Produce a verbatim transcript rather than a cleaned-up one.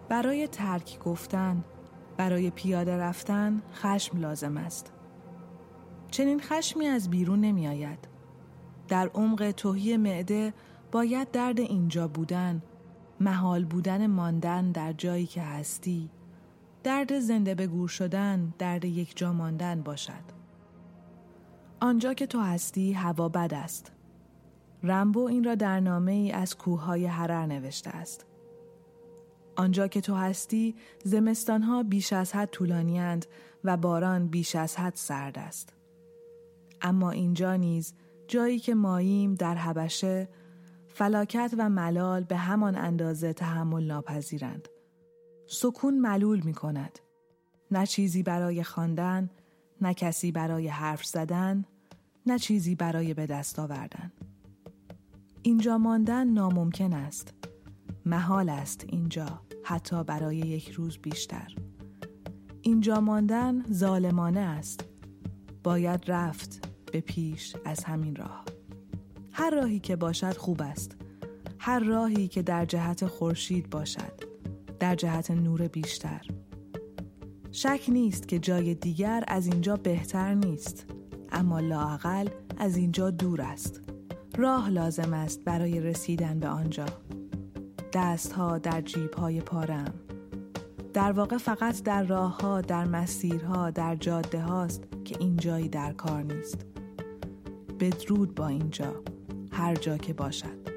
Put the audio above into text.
برای ترک گفتن، برای پیاده رفتن خشم لازم است. چنین خشمی از بیرون نمی آید. در عمق تهی معده باید درد اینجا بودن، محال بودن ماندن در جایی که هستی، درد زنده به گور شدن، درد یک جا ماندن باشد. آنجا که تو هستی هوا بد است. رامبو این را در نامه‌ای از کوههای حرر نوشته است. آنجا که تو هستی زمستانها بیش از حد طولانی‌اند و باران بیش از حد سرد است. اما اینجا نیز جایی که ماییم در حبشه، فلاکت و ملال به همان اندازه تحمل ناپذیرند. سکون ملول می کند. نه چیزی برای خواندن، نه کسی برای حرف زدن، نه چیزی برای به دست آوردن. اینجا ماندن ناممکن است. محال است اینجا، حتی برای یک روز بیشتر. اینجا ماندن ظالمانه است. باید رفت به پیش از همین راه. هر راهی که باشد خوب است. هر راهی که در جهت خورشید باشد، در جهت نور بیشتر. شک نیست که جای دیگر از اینجا بهتر نیست، اما لااقل از اینجا دور است. راه لازم است برای رسیدن به آنجا. دستها در جیب‌های پاره‌ام. در واقع فقط در راه‌ها، در مسیرها، در جاده هاست که این جایی در کار نیست. بدرود با اینجا، هر جا که باشد.